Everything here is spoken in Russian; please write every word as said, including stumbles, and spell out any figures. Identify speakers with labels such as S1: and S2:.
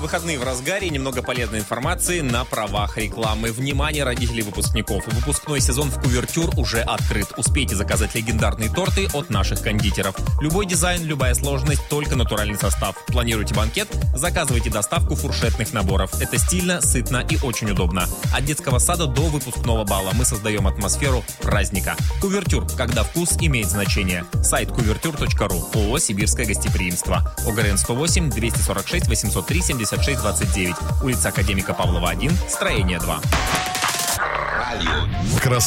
S1: Выходные в разгаре, немного полезной информации на правах рекламы. Внимание, родители выпускников! Выпускной сезон в Кувертюр уже открыт. Успейте заказать легендарные торты от наших кондитеров. Любой дизайн, любая сложность, только натуральный состав. Планируете банкет? Заказывайте доставку фуршетных наборов. Это стильно, сытно и очень удобно. От детского сада до выпускного бала мы создаем атмосферу праздника. Кувертюр, когда вкус имеет значение. Сайт кувертюр точка ру. ООО «Сибирское гостеприимство». ОГРН сто восемь двести сорок шесть восемьсот три семьдесят шесть двадцать девять. Улица Академика Павлова, один, строение два.
S2: Красота.